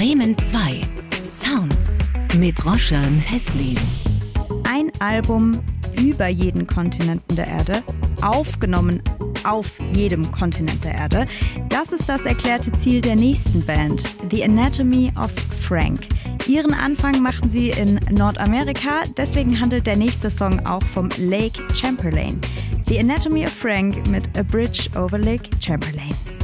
Bremen 2. Sounds mit Roshan Heslin. Ein Album über jeden Kontinenten der Erde, aufgenommen auf jedem Kontinent der Erde. Das ist das erklärte Ziel der nächsten Band, The Anatomy of Frank. Ihren Anfang machten sie in Nordamerika, deswegen handelt der nächste Song auch vom Lake Chamberlain. The Anatomy of Frank mit A Bridge over Lake Chamberlain.